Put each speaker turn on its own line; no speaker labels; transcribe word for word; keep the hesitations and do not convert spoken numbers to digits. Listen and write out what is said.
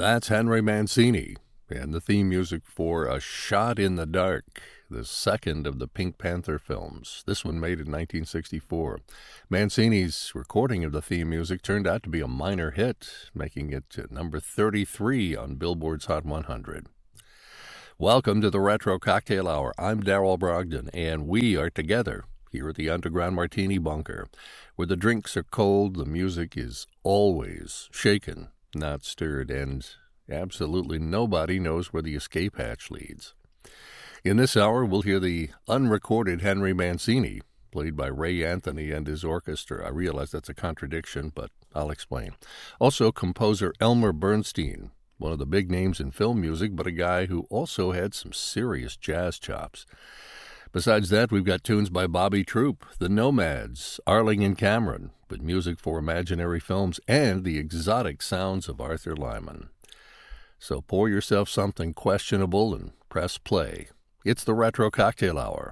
That's Henry Mancini, and the theme music for A Shot in the Dark, the second of the Pink Panther films. This one made in nineteen sixty-four. Mancini's recording of the theme music turned out to be a minor hit, making it to number thirty-three on Billboard's Hot one hundred. Welcome to the Retro Cocktail Hour. I'm Darrell Brogdon, and we are together here at the Underground Martini Bunker, where the drinks are cold, the music is always shaken, not stirred, and absolutely nobody knows where the escape hatch leads. In this hour, we'll hear the unrecorded Henry Mancini, played by Ray Anthony and his orchestra. I realize that's a contradiction, but I'll explain. Also, composer Elmer Bernstein, one of the big names in film music, but a guy who also had some serious jazz chops. Besides that, we've got tunes by Bobby Troup, The Nomads, Arling and Cameron, with music for imaginary films, and the exotic sounds of Arthur Lyman. So pour yourself something questionable and press play. It's the Retro Cocktail Hour.